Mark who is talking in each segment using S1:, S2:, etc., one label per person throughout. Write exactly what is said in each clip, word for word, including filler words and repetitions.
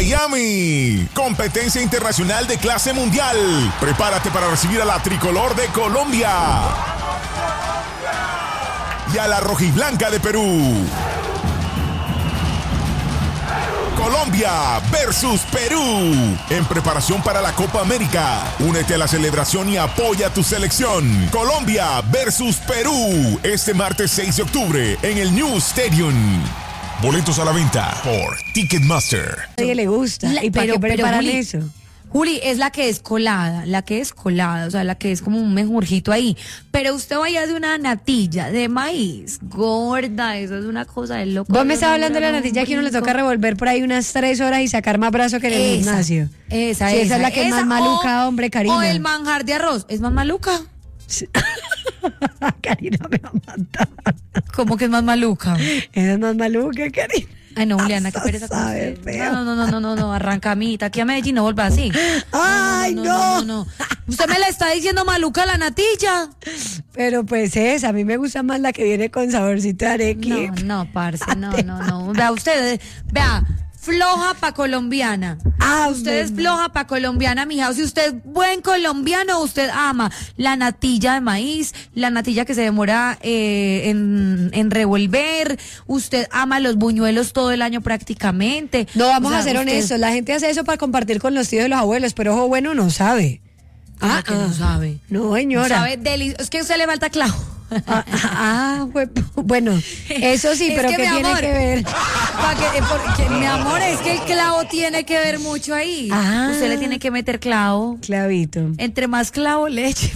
S1: Miami. Competencia internacional de clase mundial. Prepárate para recibir a la tricolor de Colombia y a la rojiblanca de Perú. Colombia versus Perú en preparación para la Copa América. Únete a la celebración y apoya a tu selección. Colombia versus Perú este martes seis de octubre en el New Stadium. Boletos a la venta por Ticketmaster.
S2: A nadie le gusta.
S3: La,
S2: ¿Y para
S3: pero,
S2: qué preparan
S3: pero, Juli,
S2: eso?
S3: Juli, es la que es colada, la que es colada, o sea, la que es como un menjurjito ahí. Pero usted vaya de una natilla de maíz, gorda, eso es una cosa de loco.
S2: Vos me estabas hablando de la natilla que uno le toca revolver por ahí unas tres horas y sacar más brazo que en el
S3: esa,
S2: gimnasio.
S3: Esa,
S2: sí,
S3: esa.
S2: esa es la que
S3: esa,
S2: es más maluca,
S3: o,
S2: hombre, Karina.
S3: O el manjar de arroz, ¿es más maluca?
S2: Sí. Karina me va a matar.
S3: ¿Cómo que es más maluca?
S2: Esa es más maluca, Karina.
S3: Ay, no, Juliana, qué pereza con usted. No, no, no, no, no, no, arranca a mí, aquí a Medellín, no vuelva así.
S2: Ay, no.
S3: No, no, no, no. Usted me la está diciendo maluca la natilla.
S2: Pero pues esa, a mí me gusta más la que viene con saborcito de arequipe.
S3: No, no, parce, no, no, no. Vea, usted, vea, floja pa' colombiana.
S2: Ah,
S3: usted es floja pa' colombiana, mija. O si usted es buen colombiano, usted ama la natilla de maíz, la natilla que se demora eh, en, en revolver. Usted ama los buñuelos todo el año prácticamente.
S2: No, vamos
S3: O sea,
S2: a ser
S3: usted,
S2: honestos. La gente hace eso para compartir con los tíos y los abuelos, pero ojo bueno no sabe.
S3: Ah, que no sabe.
S2: No, señora.
S3: No sabe, deli- es que a usted le falta clavo.
S2: Ah, ah, bueno, eso sí,
S3: Es
S2: pero
S3: que,
S2: ¿qué
S3: mi
S2: tiene
S3: amor,
S2: que ver?
S3: Pa que, porque, mi amor, es que el clavo tiene que ver mucho ahí.
S2: Ah.
S3: Usted le tiene que meter clavo.
S2: Clavito.
S3: Entre más clavo, leche.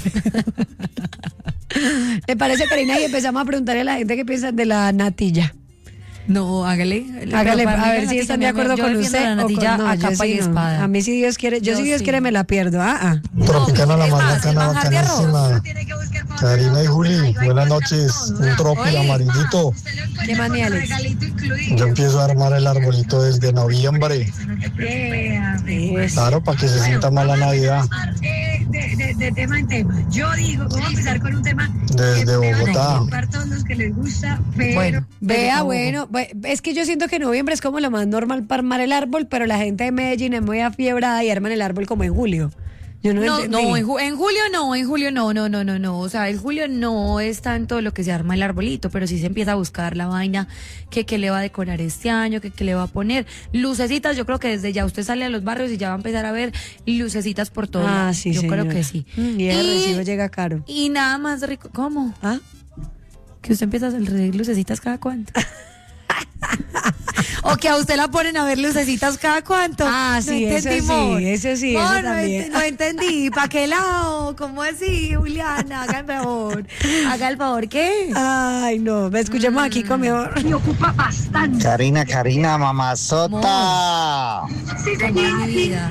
S2: ¿Te parece, Karina? Y empezamos a preguntarle a la gente qué piensan de la natilla.
S3: No, hágale.
S2: Hágale,
S3: Pero para
S2: a
S3: mí
S2: ver
S3: la
S2: si
S3: natilla,
S2: están de
S3: mi amor,
S2: acuerdo
S3: yo
S2: con
S3: defiendo
S2: usted
S3: la
S2: o con
S3: natilla
S2: no,
S3: a
S2: yo
S3: capa
S2: sí
S3: y
S2: no.
S3: espada.
S2: A mí si Dios quiere, yo,
S3: Yo
S2: si Dios
S3: sí.
S2: quiere me la pierdo. Ah, ah.
S4: Tropicana, la
S3: es
S4: más
S3: más,
S4: bacana,
S3: el manjar de arroz.
S4: bacanísima. Karina y Juli, buenas noches. Un tropi
S3: Oye.
S4: amarillito.
S2: ¿Qué maniales?
S4: Yo empiezo a armar el arbolito desde noviembre. Claro, para que se sienta más la Navidad.
S5: De, de, de tema en tema. Yo digo, vamos a empezar con un tema
S4: Desde
S5: que
S4: Bogotá.
S5: para todos los que les gusta, pero
S3: Bueno,
S2: Vea,
S3: Ojo.
S2: bueno, bu- es que yo siento que noviembre es como lo más normal para armar el árbol, pero la gente de Medellín es muy afiebrada y arman el árbol como en julio. Yo no,
S3: No,
S2: entendí.
S3: no, en, ju- en julio no, en julio no, no, no, no, no. O sea, en julio no es tanto lo que se arma el arbolito, pero sí se empieza a buscar la vaina que, que le va a decorar este año, que, que le va a poner. Lucecitas, yo creo que desde ya usted sale a los barrios y ya va a empezar a ver lucecitas por todo.
S2: Ah,
S3: lado.
S2: sí,
S3: Yo creo
S2: señora.
S3: que sí.
S2: Mm, y el recibo llega caro.
S3: Y nada más rico. ¿Cómo?
S2: ¿Ah?
S3: Que usted empieza a hacer lucecitas cada cuánto. O que a usted la ponen a ver lucecitas cada cuánto.
S2: Ah, sí,
S3: no
S2: eso
S3: entendí,
S2: sí,
S3: amor.
S2: eso sí, eso
S3: Amor, no
S2: también.
S3: ent- No, entendí. ¿Para qué lado? ¿Cómo así, Juliana? Haga el favor. Haga el favor, ¿qué?
S2: Ay, no, me escuchemos aquí con mi amor.
S5: me ocupa bastante.
S6: Karina, Karina, mamazota.
S5: Sí,
S3: Amor, mi vida.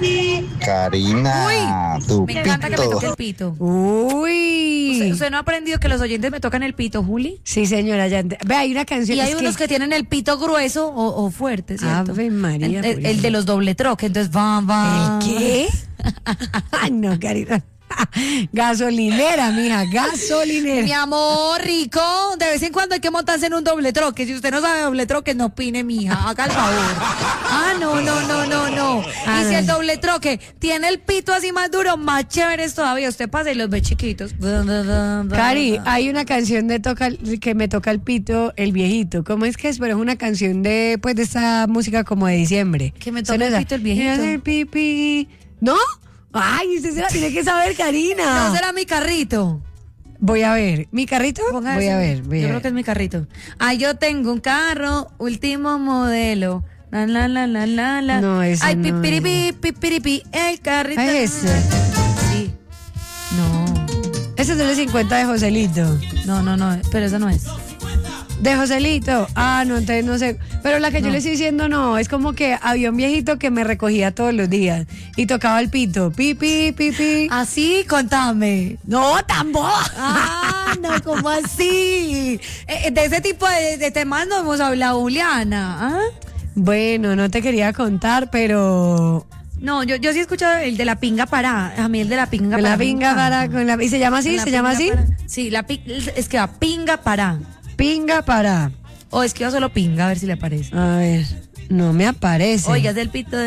S6: Karina, tu
S3: Me encanta que me toque el
S6: pito.
S3: pito.
S2: Uy.
S3: ¿Usted, usted no ha aprendido que los oyentes me tocan el pito, Juli?
S2: Sí, señora, ya ent- ve, hay una canción.
S3: Y hay
S2: es
S3: unos que... tienen el pito grueso o, o fuerte, ¿cierto?
S2: Ave María,
S3: El, el-
S2: Juliana.
S3: el de los doble troque, entonces va, va.
S2: ¿El qué? Ay, no, Karina. Gasolinera, mija,
S3: Mi
S2: gasolinera.
S3: amor, rico, de vez en cuando hay que montarse en un doble troque. Si usted no sabe doble troque, no opine, mija, haga el favor. Ah, no, no, no, no, no.
S2: Ah,
S3: Y si
S2: no.
S3: el doble troque tiene el pito así más duro, más chéveres todavía. Usted pasa y los ve chiquitos.
S2: Cari, hay una canción de toca que me toca el pito, el viejito. ¿Cómo es que es? Pero es una canción de, pues, de esta música como de diciembre.
S3: Que me toca
S2: Suena
S3: el
S2: esa.
S3: pito, el viejito.
S2: Y hace pipí. ¿No? Ay, usted se la tiene que saber, Karina.
S3: No será mi carrito.
S2: Voy a ver. ¿Mi carrito?
S3: Ponga
S2: Voy
S3: ese.
S2: a ver. Voy
S3: Yo
S2: a
S3: creo
S2: ver.
S3: que es mi carrito. Ah, yo tengo un carro, último modelo. La, la, la, la, la, la.
S2: No, ese
S3: Ay,
S2: no
S3: pipiripi, pipiripi, el carrito.
S2: Ah, ese.
S3: Sí. No,
S2: Ese es de los cincuenta de Joselito.
S3: no, no, no, pero eso no es.
S2: De Joselito. Ah, no, entonces no sé. Pero la que yo
S3: No.
S2: le estoy diciendo no, es como que había un viejito que me recogía todos los días y tocaba el pito. Pipi, pipi.
S3: Así, contame.
S2: No, tampoco.
S3: Ah, no, ¿cómo así? Eh, de ese tipo de, de temas no hemos hablado, Juliana. ¿Ah?
S2: Bueno, no te quería contar, pero
S3: No, yo, yo sí he escuchado el de la pinga parada. A mí el de la pinga
S2: con
S3: parada.
S2: la pinga para con la y se llama así,
S3: La
S2: se llama así,
S3: pinga parada. Sí, la pi- es que va pinga parada.
S2: pinga para.
S3: O es que va solo pinga, a ver si le aparece.
S2: A ver, no me aparece.
S3: Oiga, es del pito de